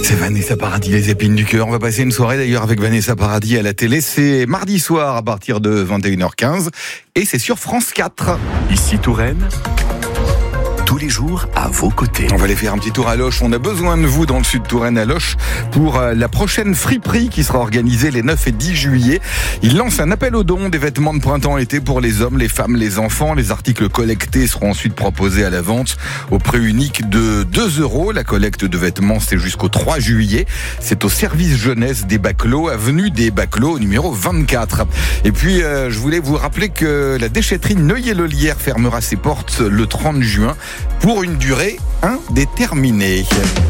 C'est Vanessa Paradis, les épines du cœur. On va passer une soirée d'ailleurs avec Vanessa Paradis à la télé. C'est mardi soir à partir de 21h15 et c'est sur France 4. Ici Touraine, tous les jours à vos côtés. On va aller faire un petit tour à Loches. On a besoin de vous dans le sud de Touraine à Loches pour la prochaine friperie qui sera organisée les 9 et 10 juillet. Il lance un appel aux dons des vêtements de printemps-été pour les hommes, les femmes, les enfants. Les articles collectés seront ensuite proposés à la vente au prix unique de 2 €. La collecte de vêtements, c'est jusqu'au 3 juillet. C'est au service jeunesse des Baclos, avenue des Baclos, numéro 24. Et puis, je voulais vous rappeler que la déchetterie Neuilly-le-Lierre fermera ses portes le 30 juin. Pour une durée indéterminée.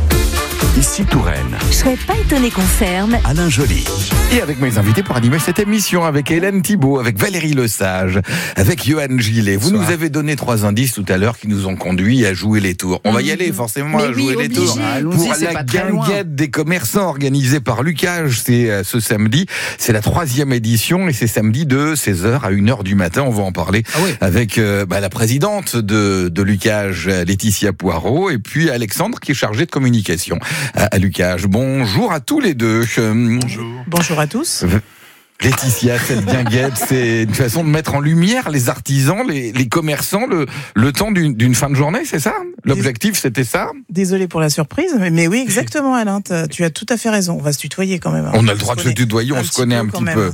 Ici Touraine, Je serais pas étonné qu'on ferme. Alain Joly. Et avec mes invités pour animer cette émission, avec Hélène Thibault, avec Valérie Lesage, avec Johan Gillet. Vous nous avez donné 3 indices tout à l'heure qui nous ont conduits à jouer les tours. On va y aller forcément à jouer les tours. Pour la guinguette des commerçants organisée par Lucage, c'est ce samedi. C'est la 3e édition et c'est samedi de 16h à 1h du matin. On va en parler avec la présidente de Lucage, Laetitia Poirot, et puis Alexandre qui est chargé de communication à Lucage. Bonjour à tous les deux. Bonjour. Bonjour à tous. Laetitia, cette guinguette, c'est une façon de mettre en lumière les artisans, les commerçants, le temps d'une fin de journée, c'est ça? L'objectif, c'était ça? Désolé pour la surprise, mais oui, exactement, Alain. Tu as tout à fait raison. On va se tutoyer quand même. On a le droit de se tutoyer, on se connaît un petit peu.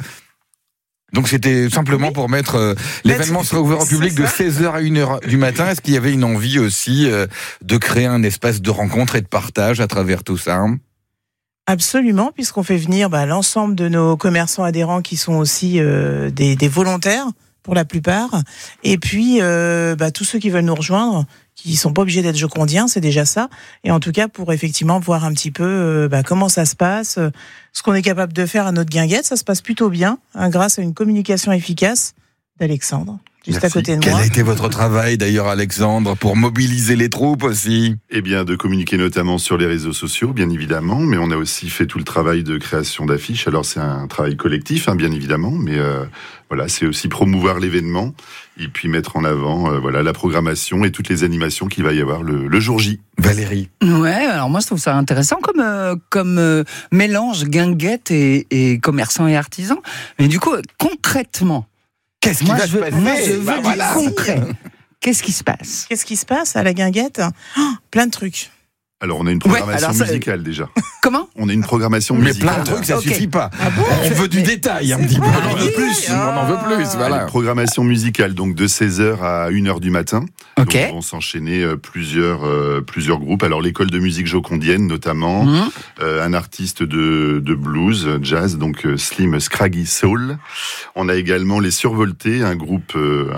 Donc c'était simplement pour mettre l'événement sera ouvert au public de 16h à 1h du matin. Est-ce qu'il y avait une envie aussi de créer un espace de rencontre et de partage à travers tout ça? Absolument, puisqu'on fait venir l'ensemble de nos commerçants adhérents qui sont aussi des volontaires pour la plupart, et puis tous ceux qui veulent nous rejoindre, qui sont pas obligés d'être jocondiens, c'est déjà ça. Et en tout cas, pour effectivement voir un petit peu comment ça se passe, ce qu'on est capable de faire à notre guinguette, ça se passe plutôt bien, grâce à une communication efficace d'Alexandre. Juste Merci. À côté de Quel moi. a été votre travail d'ailleurs, Alexandre, pour mobiliser les troupes aussi? Eh bien, de communiquer notamment sur les réseaux sociaux, bien évidemment, mais on a aussi fait tout le travail de création d'affiches. Alors, c'est un travail collectif, bien évidemment, mais c'est aussi promouvoir l'événement et puis mettre en avant la programmation et toutes les animations qu'il va y avoir le jour J. Valérie. Ouais, alors moi je trouve ça intéressant comme mélange guinguette et commerçants et artisans. Mais du coup, concrètement, Qu'est-ce qui va se passer? Moi, je veux du concret. Qu'est-ce qui se passe? Qu'est-ce qui se passe à la guinguette? Plein de trucs. Alors, on a une programmation musicale déjà. Comment? On a une programmation Mais musicale. plein de trucs, ça suffit pas. Ah bon? On veut du détail un petit peu. On en veut plus. On en veut plus. Voilà. Une programmation musicale, donc de 16h à 1h du matin. Ok. Donc, vont s'enchaîner plusieurs groupes. Alors, l'école de musique jocondienne, notamment. Un artiste de blues, jazz, donc Slim Scraggy Soul. On a également les Survoltés, un groupe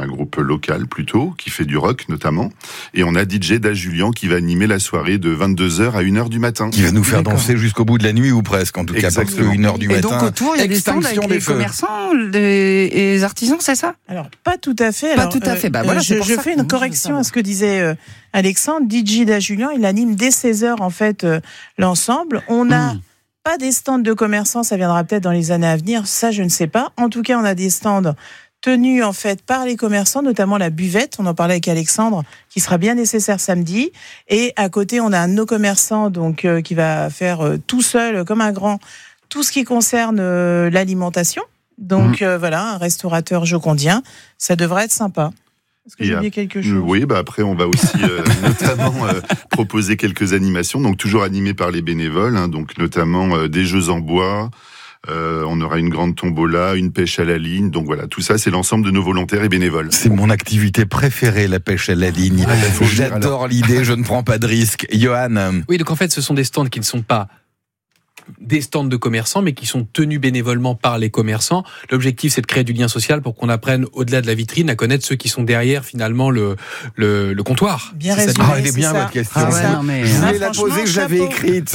local plutôt, qui fait du rock notamment. Et on a DJ Da Julian qui va animer la soirée de 22h à 1h du matin. Qui va nous faire danser jusqu'au bout de la nuit ou presque, en tout cas, parce que Exactement. 1h du matin. Et donc autour, il y a des stands avec les commerçants et les artisans, c'est ça? Alors, pas tout à fait. Pas Alors, tout à fait. Voilà, c'est je pour ça fais que une moi, correction je veux à ce que disait Alexandre. DJ Da Julian, il anime dès 16h, en fait, l'ensemble. On n'a pas des stands de commerçants, ça viendra peut-être dans les années à venir, ça, je ne sais pas. En tout cas, on a des stands tenus, en fait, par les commerçants, notamment la buvette. On en parlait avec Alexandre, qui sera bien nécessaire samedi. Et à côté, on a un de nos commerçants, donc, qui va faire tout seul, comme un grand, tout ce qui concerne l'alimentation. Donc, un restaurateur jocondien. Ça devrait être sympa. Est-ce que j'ai oublié quelque chose? Oui, après, on va aussi notamment proposer quelques animations, donc toujours animées par les bénévoles, donc notamment des jeux en bois. On aura une grande tombola, une pêche à la ligne. Donc voilà, tout ça, c'est l'ensemble de nos volontaires et bénévoles. C'est mon activité préférée, la pêche à la ligne. J'adore l'idée, je ne prends pas de risque. Johan. Oui, donc en fait, ce sont des stands qui ne sont pas des stands de commerçants, mais qui sont tenus bénévolement par les commerçants. L'objectif, c'est de créer du lien social pour qu'on apprenne, au-delà de la vitrine, à connaître ceux qui sont derrière, finalement, le comptoir. Bien C'est résumé. Elle est bien, votre question. Je voulais la poser, que j'avais écrite.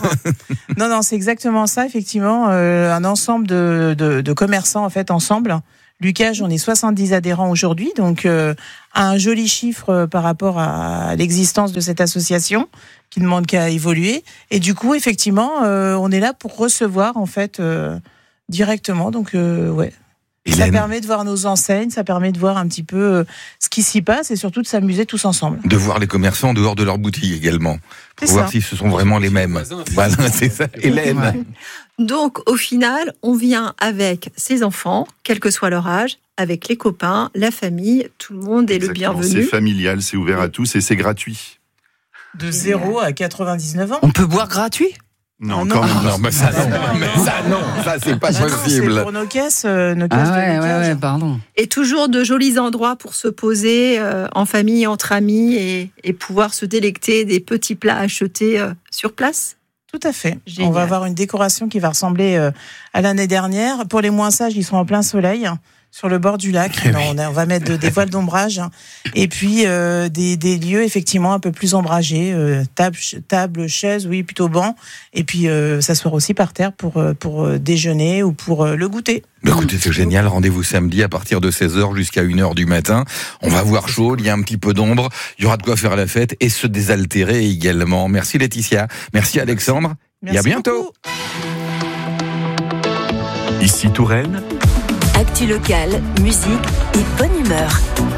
Non, c'est exactement ça, effectivement. Un ensemble de commerçants, en fait, ensemble. Lucage, on est 70 adhérents aujourd'hui, donc un joli chiffre par rapport à l'existence de cette association qui ne demande qu'à évoluer. Et du coup, effectivement, on est là pour recevoir en fait directement. Donc Ça Hélène, permet de voir nos enseignes, ça permet de voir un petit peu ce qui s'y passe et surtout de s'amuser tous ensemble. de voir les commerçants en dehors de leur boutique également, pour C'est voir ça. si ce sont vraiment les mêmes. Voilà, c'est ça. Hélène. Ouais. Donc, au final, on vient avec ses enfants, quel que soit leur âge, avec les copains, la famille, tout le monde est le Exactement. C'est bienvenu. familial, c'est ouvert à tous et c'est gratuit. De 0 à 99 ans. On peut boire gratuit? Non, Ah, quand non. même. Non, mais ça, non, ça c'est pas Ah non, possible. c'est pour nos caisses de Ah ouais, blocage. ouais, pardon. Et toujours de jolis endroits pour se poser en famille, entre amis et pouvoir se délecter des petits plats achetés sur place. Tout à fait. Génial. On va avoir une décoration qui va ressembler à l'année dernière. Pour les moins sages, ils sont en plein soleil, sur le bord du lac. Non, on va mettre des voiles d'ombrage. Et puis, des lieux, effectivement, un peu plus ombragés. Table, chaise, oui, plutôt banc. Et puis, s'asseoir aussi par terre pour déjeuner ou pour le goûter. Bah, écoutez, c'est génial. Rendez-vous samedi à partir de 16h jusqu'à 1h du matin. On va voir chaud, il y a un petit peu d'ombre. Il y aura de quoi faire la fête et se désaltérer également. Merci Laetitia. Merci Alexandre. Merci et à bientôt. beaucoup. Ici Touraine, Actu locale, musique et bonne humeur.